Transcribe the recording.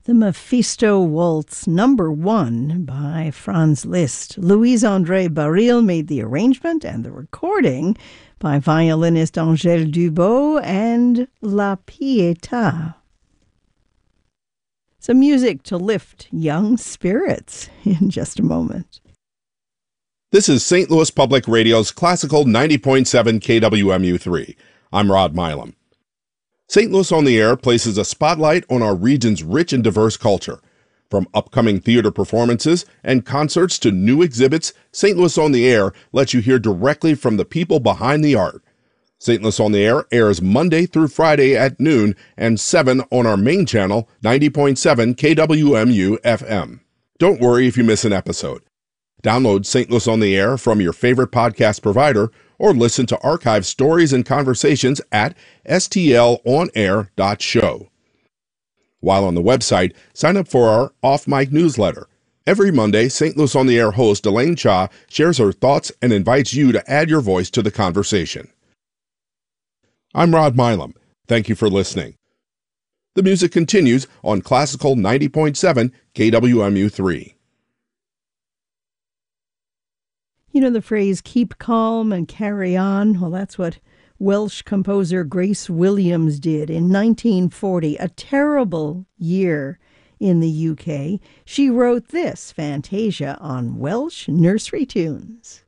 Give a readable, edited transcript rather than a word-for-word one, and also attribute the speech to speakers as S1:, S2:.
S1: The Mephisto Waltz #1 by Franz Liszt. Louise-André Baril made the arrangement and the recording by violinist Angèle Dubot and La Pietà. Some music to lift young spirits in just a moment.
S2: This is St. Louis Public Radio's Classical 90.7 KWMU3. I'm Rod Milam. St. Louis on the Air places a spotlight on our region's rich and diverse culture. From upcoming theater performances and concerts to new exhibits, St. Louis on the Air lets you hear directly from the people behind the art. St. Louis on the Air airs Monday through Friday at noon and 7 on our main channel, 90.7 KWMU FM. Don't worry if you miss an episode. Download St. Louis on the Air from your favorite podcast provider or listen to archive stories and conversations at stlonair.show. While on the website, sign up for our off-mic newsletter. Every Monday, St. Louis on the Air host Elaine Cha shares her thoughts and invites you to add your voice to the conversation. I'm Rod Milam. Thank you for listening. The music continues on Classical 90.7 KWMU3.
S1: You know the phrase, keep calm and carry on? Well, that's what Welsh composer Grace Williams did in 1940, a terrible year in the UK. She wrote this Fantasia on Welsh nursery tunes.